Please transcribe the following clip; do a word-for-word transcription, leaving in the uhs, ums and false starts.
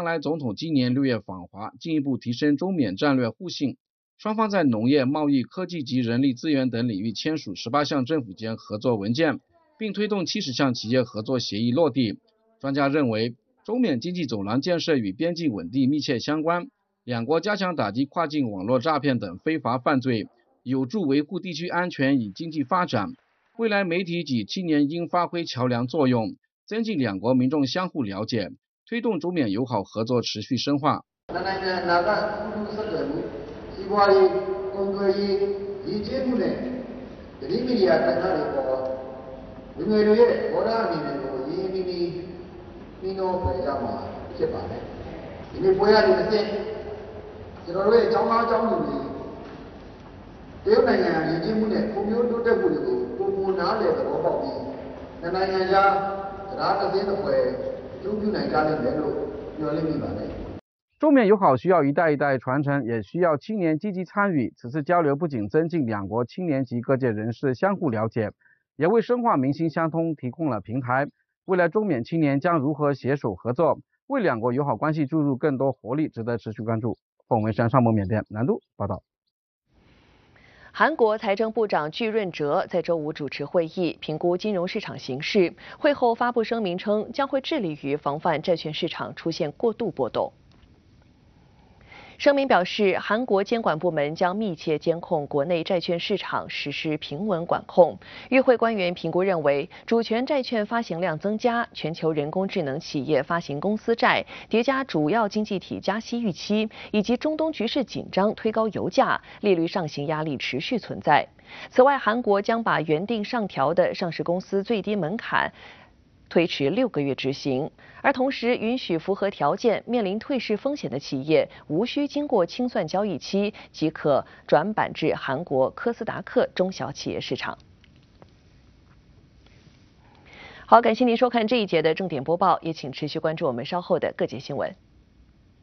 来总统今年六月访华，进一步提升中缅战略互信。双方在农业、贸易、科技及人力资源等领域签署十八项政府间合作文件，并推动七十项企业合作协议落地。专家认为，中缅经济走廊建设与边境稳定密切相关，两国加强打击跨境网络诈骗等非法犯罪，有助维护地区安全与经济发展。未来媒体及青年应发挥桥梁作用，增进两国民众相互了解，推动中缅友好合作持续深化。 တရုတ်နိုင်ငံရည်ကြီးမှုနဲ့ဖွံ့ဖြိုးတိုးတက်မှုတွေကိုပုံမှန်နားလည်သဘောပေါက်ပြီးနှစ်နိုင်ငံကြားတရားတစ်စင်းတစ်ဖွဲ့ကျုံ့ပြုနိုင်ကြလိမ့်မယ်လို့မျှော်လင့်မိပါတယ်。 中缅友好需要一代一代传承，也需要青年积极参与。此次交流不仅增进两国青年及各界人士相互了解，也为深化民心相通提供了平台。未来中缅青年将如何携手合作，为两国友好关系注入更多活力，值得持续关注。凤文山上蒙缅甸南都报道。 韩国财政部长具润哲在周五主持会议，评估金融市场形势。会后发布声明称，将会致力于防范债券市场出现过度波动。声明表示，韩国监管部门将密切监控国内债券市场，实施平稳管控。与会官员评估认为，主权债券发行量增加，全球人工智能企业发行公司债，叠加主要经济体加息预期，以及中东局势紧张推高油价，利率上行压力持续存在。此外，韩国将把原定上调的上市公司最低门槛推迟六个月执行，而同时允许符合条件、面临退市风险的企业无需经过清算交易期即可转板至韩国科斯达克中小企业市场。好，感谢您收看这一节的重点播报，也请持续关注我们稍后的各节新闻。